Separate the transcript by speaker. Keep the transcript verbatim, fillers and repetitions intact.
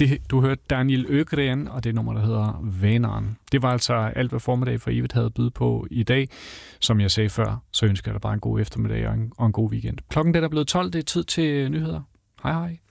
Speaker 1: Det, du hørte Daniel Øgren, og det nummer, der hedder Vaneren. Det var altså alt, hvad formiddag for evigt havde at byde på i dag. Som jeg sagde før, så ønsker jeg dig bare en god eftermiddag og en, og en god weekend. Klokken den er blevet tolv, det er tid til nyheder. Hej hej.